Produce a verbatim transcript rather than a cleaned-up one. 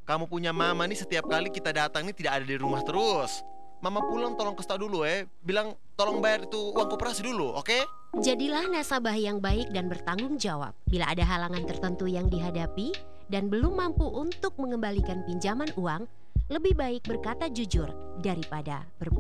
kamu punya mama nih setiap kali kita datang nih tidak ada di rumah terus. Mama pulang tolong kasih tau dulu eh. Bilang tolong bayar itu uang koperasi dulu, oke? Jadilah nasabah yang baik dan bertanggung jawab. Bila ada halangan tertentu yang dihadapi dan belum mampu untuk mengembalikan pinjaman uang, lebih baik berkata jujur daripada berbohong.